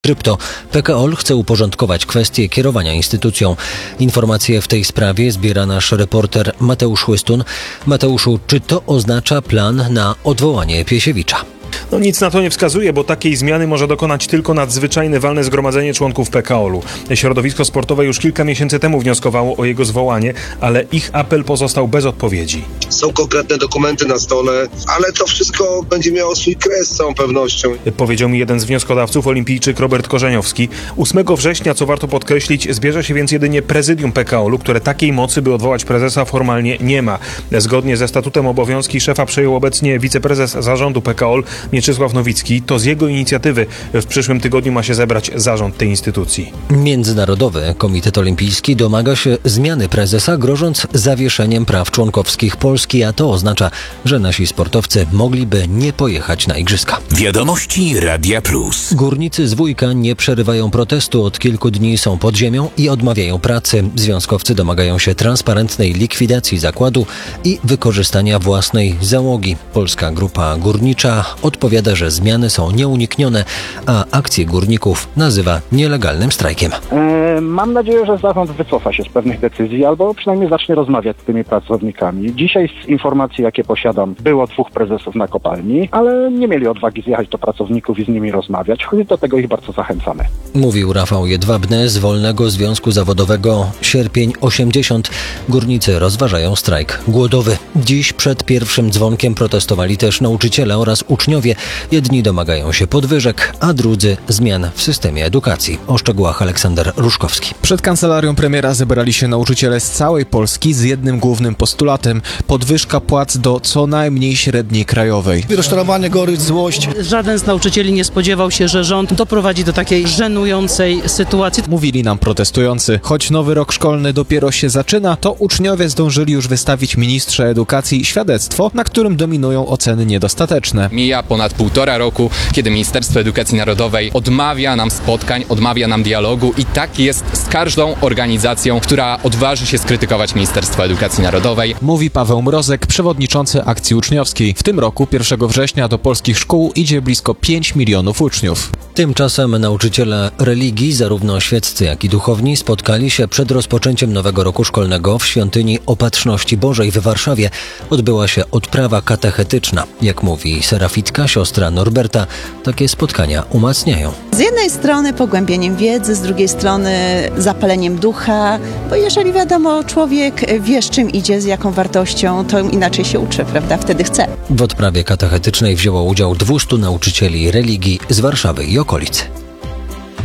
Krypto. PKOL chce uporządkować kwestię kierowania instytucją. Informacje w tej sprawie zbiera nasz reporter Mateusz Chłystun. Mateuszu, czy to oznacza plan na odwołanie Piesiewicza? Nic na to nie wskazuje, bo takiej zmiany może dokonać tylko nadzwyczajne walne zgromadzenie członków PKOL-u. Środowisko sportowe już kilka miesięcy temu wnioskowało o jego zwołanie, ale ich apel pozostał bez odpowiedzi. Są konkretne dokumenty na stole, ale to wszystko będzie miało swój kres z całą pewnością. Powiedział mi jeden z wnioskodawców, olimpijczyk Robert Korzeniowski. 8 września, co warto podkreślić, zbierze się więc jedynie prezydium PKOL-u, które takiej mocy, by odwołać prezesa, formalnie nie ma. Zgodnie ze statutem obowiązki szefa przejął obecnie wiceprezes zarządu PKOL Mieczysław Nowicki. To z jego inicjatywy w przyszłym tygodniu ma się zebrać zarząd tej instytucji. Międzynarodowy Komitet Olimpijski domaga się zmiany prezesa, grożąc zawieszeniem praw członkowskich Polski, a to oznacza, że nasi sportowcy mogliby nie pojechać na igrzyska. Wiadomości Radia Plus. Górnicy z Wujka nie przerywają protestu. Od kilku dni są pod ziemią i odmawiają pracy. Związkowcy domagają się transparentnej likwidacji zakładu i wykorzystania własnej załogi. Polska Grupa Górnicza odpowiada, że zmiany są nieuniknione, a akcję górników nazywa nielegalnym strajkiem. Mam nadzieję, że zarząd wycofa się z pewnych decyzji albo przynajmniej zacznie rozmawiać z tymi pracownikami. Dzisiaj z informacji, jakie posiadam, było 2 prezesów na kopalni, ale nie mieli odwagi zjechać do pracowników i z nimi rozmawiać. Choć do tego ich bardzo zachęcamy. Mówił Rafał Jedwabny z Wolnego Związku Zawodowego Sierpień 80. Górnicy rozważają strajk głodowy. Dziś przed pierwszym dzwonkiem protestowali też nauczyciele oraz uczniowie. Jedni domagają się podwyżek, a drudzy zmian w systemie edukacji. O szczegółach Aleksander Ruszkowski. Przed kancelarią premiera zebrali się nauczyciele z całej Polski z jednym głównym postulatem: podwyżka płac do co najmniej średniej krajowej. Rozczarowanie, gorycz, złość. Żaden z nauczycieli nie spodziewał się, że rząd doprowadzi do takiej żenującej sytuacji. Mówili nam protestujący. Choć nowy rok szkolny dopiero się zaczyna, to uczniowie zdążyli już wystawić ministrze edukacji świadectwo, na którym dominują oceny niedostateczne. Mija ponad 1,5 roku, kiedy Ministerstwo Edukacji Narodowej odmawia nam spotkań, odmawia nam dialogu i tak jest z każdą organizacją, która odważy się skrytykować Ministerstwo Edukacji Narodowej. Mówi Paweł Mrozek, przewodniczący akcji uczniowskiej. W tym roku, 1 września, do polskich szkół idzie blisko 5 milionów uczniów. Tymczasem nauczyciele religii, zarówno świeccy, jak i duchowni, spotkali się przed rozpoczęciem nowego roku szkolnego w Świątyni Opatrzności Bożej w Warszawie. Odbyła się odprawa katechetyczna. Jak mówi serafitka, siostra Norberta, takie spotkania umacniają. Z jednej strony pogłębieniem wiedzy, z drugiej strony zapaleniem ducha, bo jeżeli wiadomo, człowiek wie, z czym idzie, z jaką wartością, to inaczej się uczy, prawda? Wtedy chce. W odprawie katechetycznej wzięło udział 200 nauczycieli religii z Warszawy i okolicy.